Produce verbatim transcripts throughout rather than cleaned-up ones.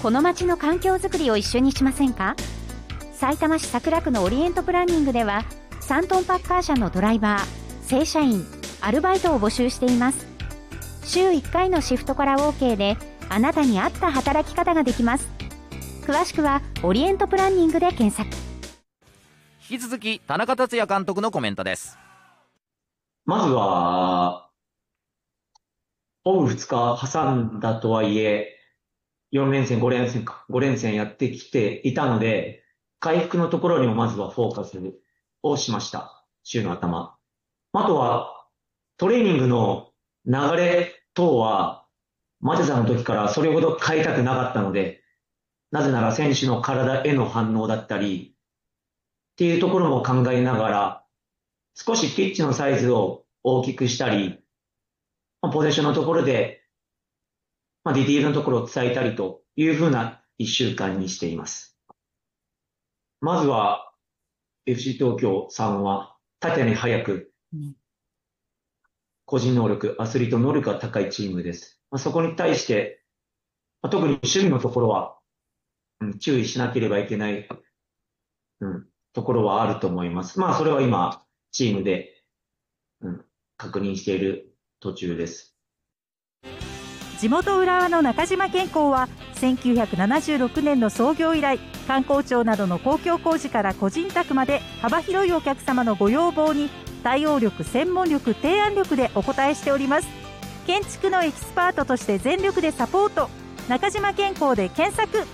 この街の環境づくりを一緒にしませんか？さいたま市桜区のオリエントプランニングではさんトンパッカー車のドライバー、正社員、アルバイトを募集しています。週いっかいのシフトから OK であなたに合った働き方ができます。詳しくはオリエントプランニングで検索。 引き続き田中達也監督のコメントです。 まずはオフふつか挟んだとはいえよん連戦ご連戦かご連戦やってきていたので、回復のところにもまずはフォーカスをしました。週の頭。あとはトレーニングの流れ等はマテさんの時からそれほど変えたくなかったので、なぜなら選手の体への反応だったりっていうところも考えながら、少しピッチのサイズを大きくしたり、ポゼッションのところで、まあ、ディティールのところを伝えたりというふうないっしゅうかんにしています。まずは エフシー 東京さんは縦に速く、個人能力、アスリート能力が高いチームです。まあ、そこに対して、まあ、特に守備のところは、うん、注意しなければいけない、うん、ところはあると思います。まあそれは今チームで、うん、確認している途中です。 地元浦和の中島健康はせんきゅうひゃくななじゅうろくねんの創業以来、観光庁などの公共工事から個人宅まで幅広いお客様のご要望に対応力、専門力、提案力でお応えしております。建築のエキスパートとして全力でサポート。中島健康で検索。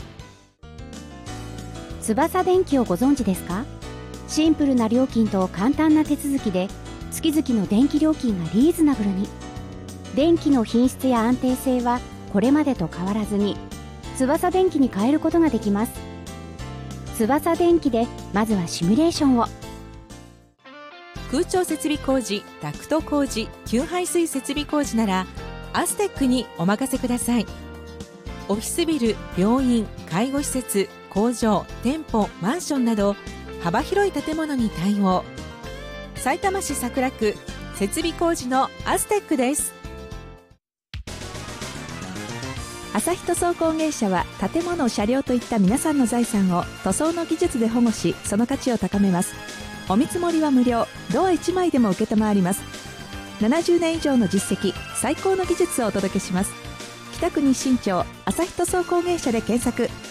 翼電機をご存知ですか？シンプルな料金と簡単な手続きで月々の電気料金がリーズナブルに。電気の品質や安定性はこれまでと変わらずに翼電機に変えることができます。翼電機でまずはシミュレーションを。 空調設備工事、ダクト工事、給排水設備工事ならアステックにお任せください。オフィスビル、病院、介護施設、工場、店舗、マンションなど幅広い建物に対応。さいたま市桜区設備工事のアステックです。 朝日塗装工芸社は建物、車両といった皆さんの財産を塗装の技術で保護し、その価値を高めます。お見積もりは無料、ドアいちまいでも受けたまわります。ななじゅうねん以上の実績、最高の技術をお届けします。北区日新町朝日塗装工芸社で検索。